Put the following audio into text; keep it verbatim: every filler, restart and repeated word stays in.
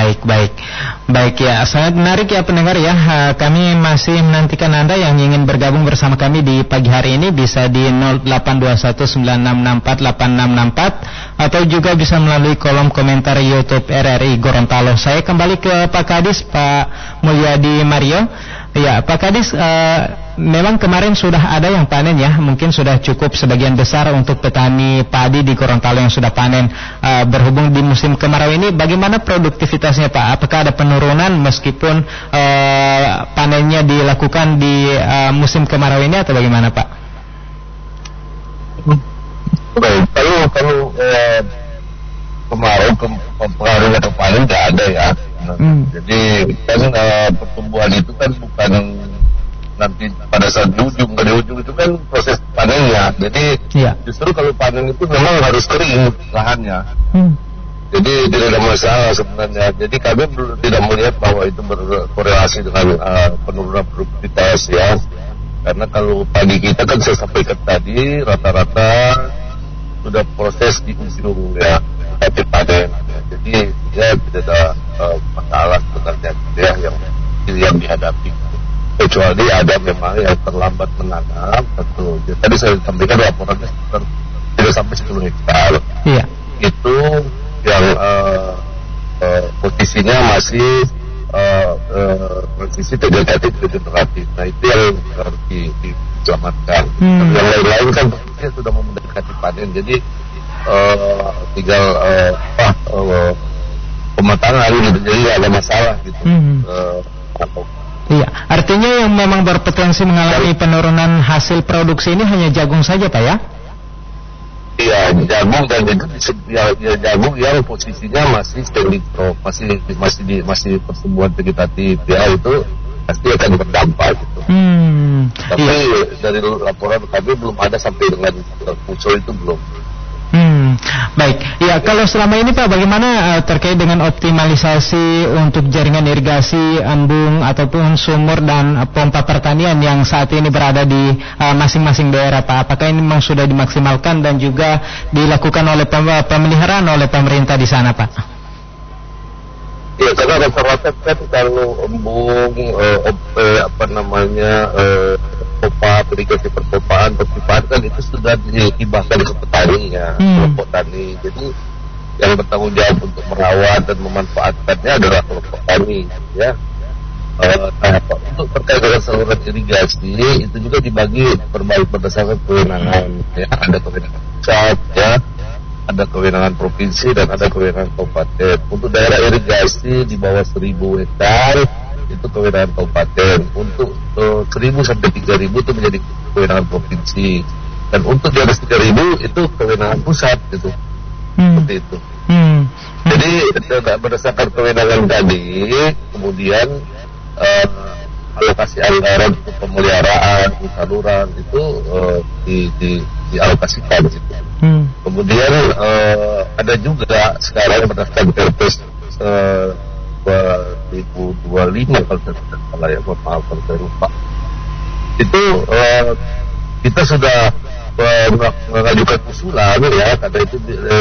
baik, baik. Baik ya, sangat menarik ya pendengar ya. Kami masih menantikan Anda yang ingin bergabung bersama kami di pagi hari ini, bisa di nol delapan dua satu sembilan enam enam empat delapan enam enam empat atau juga bisa melalui kolom komentar YouTube R R I Gorontalo. Saya kembali ke Pak Kadis, Pak Mulyadi Mario. Ya, Pak Kadis, uh, memang kemarin sudah ada yang panen ya, mungkin sudah cukup sebagian besar untuk petani padi di Gorontalo yang sudah panen. Uh, berhubung di musim kemarau ini, bagaimana produktivitasnya Pak? Apakah ada penurunan meskipun uh, panennya dilakukan di uh, musim kemarau ini atau bagaimana Pak? Baik, kalau kalau eh, kemarau ke, pengaruhnya ke panen nggak ada ya. Hmm. Jadi kan uh, pertumbuhan itu kan bukan nanti pada saat di ujung, ke di ujung itu kan proses panennya. Jadi yeah. justru kalau panen itu memang harus kering lahannya. Hmm. Jadi tidak ada masalah sebenarnya. Jadi kami tidak melihat bahwa itu berkorelasi dengan uh, penurunan produktivitas ya. Karena kalau padi kita kan saya sampaikan tadi rata-rata sudah proses di ujung ya, tapi panen. Jadi ya tidak ada uh, masalah sebenarnya ya yang yang dihadapi. Kecuali ada memang yang terlambat menanam, betul. Jadi, tadi saya sampaikan laporannya sekitar tidak sampai sepuluh hektar. Iya. Itu yang uh, uh, posisinya masih uh, uh, transisi vegetatif ke generatif. Nah itu yang harus diselamatkan. Hmm. Yang lain-lain kan posisinya sudah mendekati panen. Jadi Uh, tinggal uh, apa uh, pematangan gitu, jadi nggak ada masalah gitu. Hmm. Uh, iya, artinya yang memang berpotensi mengalami penurunan hasil produksi ini hanya jagung saja Pak ya? Iya, jagung dan itu ya, ya jagung yang posisinya masih standing crop, masih masih di masih pertumbuhan vegetatif ya, itu pasti akan berdampak gitu. Hmm. Tapi iya. dari laporan kami belum ada sampai dengan muncul itu belum. Hmm, baik. Ya, kalau selama ini Pak, bagaimana uh, terkait dengan optimalisasi untuk jaringan irigasi, embung ataupun sumur dan uh, pompa pertanian yang saat ini berada di uh, masing-masing daerah Pak? Apakah ini memang sudah dimaksimalkan dan juga dilakukan oleh pem- pemeliharaan oleh pemerintah di sana Pak? Ya, karena rata-rata kan kalau embung, uh, op- eh, apa namanya, uh, pompa, irigasi perpopaan, perpipaan kan itu sudah dihibahkan ke petani ya, hmm. kelompok tani. Jadi yang bertanggung jawab untuk merawat dan memanfaatkannya adalah kelompok tani ya. Uh, nah, untuk terkait dengan saluran irigasi itu juga dibagi berbagi berdasarkan kewenangan ya, ada kewenangan pusat ya, ada kewenangan provinsi dan ada kewenangan kabupaten. Untuk daerah irigasi di bawah seribu hektar itu kewenangan kabupaten. Untuk uh, seribu sampai tiga ribu itu menjadi kewenangan provinsi. Dan untuk di atas tiga ribu itu kewenangan pusat gitu. Hmm. Seperti itu. Hmm. Hmm. Jadi berdasarkan kewenangan tadi, kemudian uh, alokasi anggaran untuk pemeliharaan, saluran itu uh, di, di, dialokasikan gitu. Hmm. Kemudian uh, ada juga sekarang berdasarkan Perpres uh, dua ribu dua puluh lima kalau saya tidak salah ya, maaf kalau saya lupa. Itu uh, kita sudah uh, mengajukan usulan ya, karena itu uh,